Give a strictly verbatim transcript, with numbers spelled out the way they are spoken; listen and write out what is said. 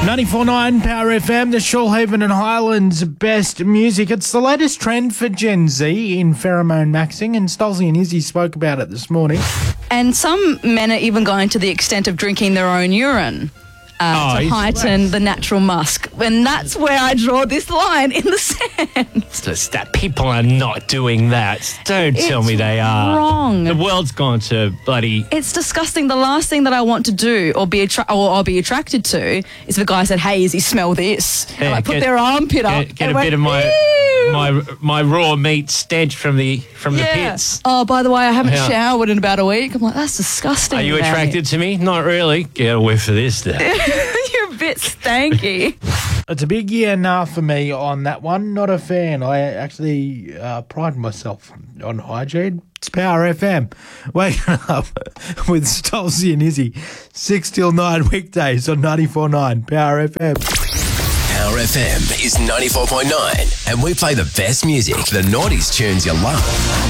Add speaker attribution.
Speaker 1: ninety-four point nine Power F M, the Shoalhaven and Highlands best music. It's the latest trend for Gen Z in pheromone maxing, and Stolzy and Izzy spoke about it this morning.
Speaker 2: And some men are even going to the extent of drinking their own urine uh,
Speaker 3: Oh,
Speaker 2: to
Speaker 3: he's-
Speaker 2: heighten the natural musk. And that's where I draw this line in the sand.
Speaker 3: Just that people are not doing that. Don't tell
Speaker 2: It's
Speaker 3: me they are.
Speaker 2: wrong.
Speaker 3: The world's gone to bloody...
Speaker 2: It's disgusting. The last thing that I want to do or be attra- or I'll be attracted to is if a guy said, "Hey, Izzy, smell this," and
Speaker 3: Yeah,
Speaker 2: I put
Speaker 3: get-
Speaker 2: their armpit up.
Speaker 3: Get, get
Speaker 2: and
Speaker 3: a
Speaker 2: went,
Speaker 3: bit of my
Speaker 2: "Ew."
Speaker 3: my my raw meat stench from the from the
Speaker 2: Yeah.
Speaker 3: pits.
Speaker 2: Oh, by the way, I haven't
Speaker 3: Yeah.
Speaker 2: showered in about a week. I'm like, that's disgusting.
Speaker 3: Are you
Speaker 2: man.
Speaker 3: attracted to me? Not really. Get a whiff of this then.
Speaker 2: You're a bit stanky.
Speaker 1: It's a big yeah nah for me on that one. Not a fan. I actually uh, pride myself on hygiene. It's Power F M. Waking up with Stolzy and Izzy. six till nine weekdays on ninety-four point nine Power F M.
Speaker 4: Power F M is ninety-four point nine, and we play the best music, the noughties tunes you love.